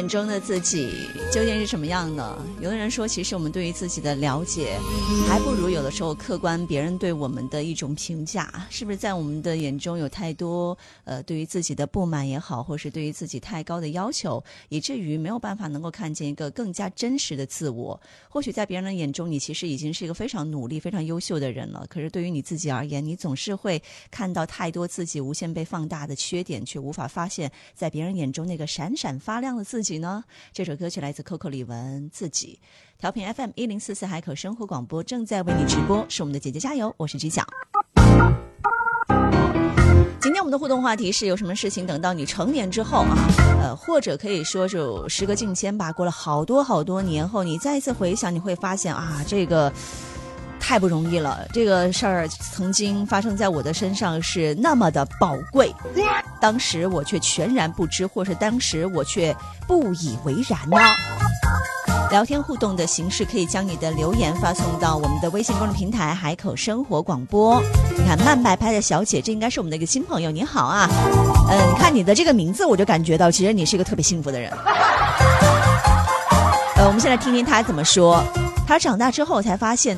眼中的自己究竟是什么样呢？有的人说，其实我们对于自己的了解，还不如有的时候客观别人对我们的一种评价。是不是在我们的眼中有太多对于自己的不满也好，或是对于自己太高的要求，以至于没有办法能够看见一个更加真实的自我？或许在别人的眼中，你其实已经是一个非常努力、非常优秀的人了。可是对于你自己而言，你总是会看到太多自己无限被放大的缺点，却无法发现在别人眼中那个闪闪发亮的自己呢？这首歌曲来自 Coco 李玟，自己。调频 FM1044 海口生活广播正在为你直播，是我们的姐姐加油，我是知晓。今天我们的互动话题是有什么事情等到你成年之后或者可以说就时隔境迁吧，过了好多年后，你再一次回想，你会发现这个太不容易了，这个事儿曾经发生在我的身上是那么的宝贵，当时我却全然不知，或是当时我却不以为然呢。聊天互动的形式可以将你的留言发送到我们的微信公众平台海口生活广播。你看慢白拍的小姐，这应该是我们的一个新朋友，你好啊。你看你的这个名字，我就感觉到其实你是一个特别幸福的人。我们先来听听他怎么说。他长大之后才发现